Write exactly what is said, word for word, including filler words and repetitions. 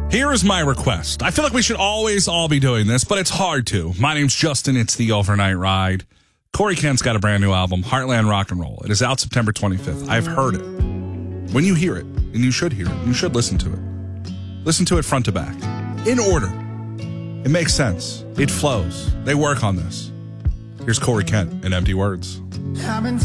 Here is my request. I feel like we should always all be doing this, but it's hard to. My name's Justin. It's the Overnight Ride. Corey Kent's got a brand new album, Heartland Rock and Roll. It is out September twenty-fifth. I've heard it. When you hear it, and you should hear it, you should listen to it. Listen to it front to back. In order. It makes sense. It flows. They work on this. Here's Corey Kent in Empty Words. I've been